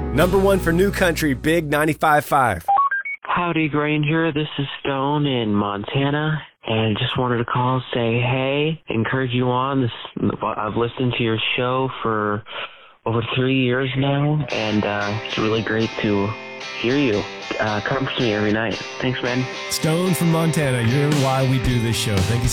Number one for New Country, Big 95.5. Howdy, Granger. This is Stone in Montana, and just wanted to call, say hey, encourage you on. I've listened to your show for over 3 years now, and it's really great to hear you. Comforts me every night. Thanks, man. Stone from Montana, you're why we do this show. Thank you